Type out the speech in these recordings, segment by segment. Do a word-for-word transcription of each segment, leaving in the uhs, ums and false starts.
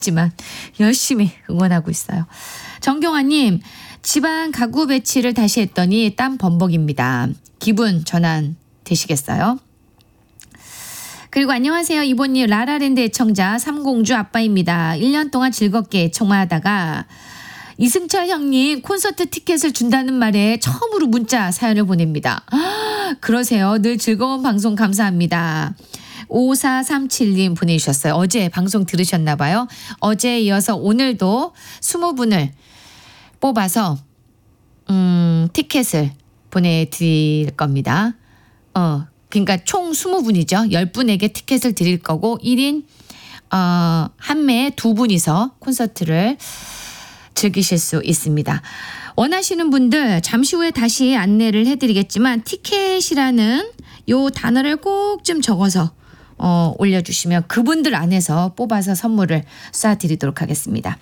지만 열심히 응원하고 있어요. 정경아님, 지방 가구 배치를 다시 했더니 땀 범벅입니다. 기분 전환 되시겠어요? 그리고 안녕하세요. 이번님 라라랜드 애청자 삼공주 아빠입니다. 일 년 동안 즐겁게 애청만 하다가 이승철 형님 콘서트 티켓을 준다는 말에 처음으로 문자 사연을 보냅니다. 아, 그러세요. 늘 즐거운 방송 감사합니다. 오사삼칠님 보내주셨어요. 어제 방송 들으셨나 봐요. 어제에 이어서 오늘도 이십 분을 뽑아서 음, 티켓을 보내드릴 겁니다. 어, 그러니까 총 이십 분이죠. 십 분에게 티켓을 드릴 거고 일 인 어, 한 매에 두 분이서 콘서트를 즐기실 수 있습니다. 원하시는 분들 잠시 후에 다시 안내를 해드리겠지만 티켓이라는 요 단어를 꼭 좀 적어서 어, 올려주시면 그분들 안에서 뽑아서 선물을 쏴드리도록 하겠습니다.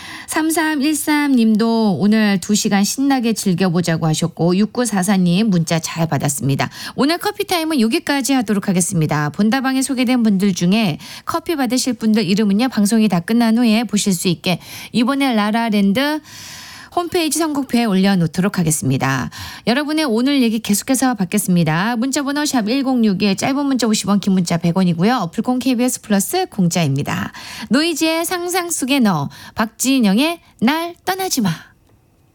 삼삼일삼님도 오늘 두 시간 신나게 즐겨보자고 하셨고 육구사사님 문자 잘 받았습니다. 오늘 커피타임은 여기까지 하도록 하겠습니다. 본다방에 소개된 분들 중에 커피 받으실 분들 이름은요 방송이 다 끝난 후에 보실 수 있게 이번에 라라랜드 홈페이지 선곡표에 올려놓도록 하겠습니다. 여러분의 오늘 얘기 계속해서 받겠습니다. 문자번호 샵 일공육일 짧은 문자 오십 원 긴 문자 백 원이고요. 어플콘 케이비에스 플러스 공짜입니다. 노이즈의 상상 속에 너 박진영의 날 떠나지 마.